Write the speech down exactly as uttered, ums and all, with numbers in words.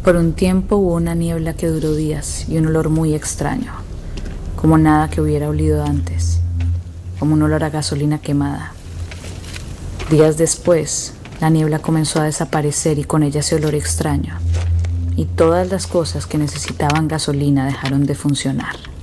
Por un tiempo hubo una niebla que duró días y un olor muy extraño, como nada que hubiera olido antes, como un olor a gasolina quemada. Días después, la niebla comenzó a desaparecer y con ella ese olor extraño, y todas las cosas que necesitaban gasolina dejaron de funcionar.